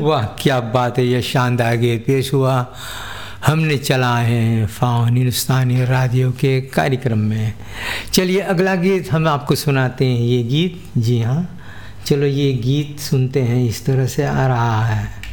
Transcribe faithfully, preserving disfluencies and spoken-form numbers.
वाह क्या बात है, यह शानदार गीत पेश हुआ हमने चलाए हैं फाउन हिंदुस्तानी रेडियो के कार्यक्रम में। चलिए अगला गीत हम आपको सुनाते हैं। ये गीत, जी हाँ, चलो ये गीत सुनते हैं। इस तरह से आ रहा है।